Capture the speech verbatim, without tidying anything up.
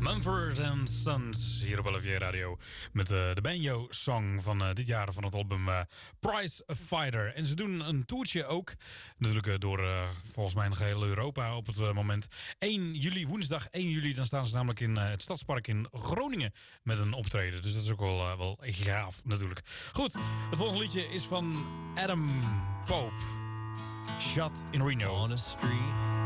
Mumford and Sons hier op L F J Radio. Met uh, de Banjo-song van uh, dit jaar van het album uh, Prize Fighter. En ze doen een toertje ook. Natuurlijk uh, door uh, volgens mij nog heel Europa op het uh, moment. één juli, woensdag één juli, dan staan ze namelijk in uh, het Stadspark in Groningen met een optreden. Dus dat is ook wel, uh, wel gaaf natuurlijk. Goed, het volgende liedje is van Adam Pope. Shot in Reno. On a street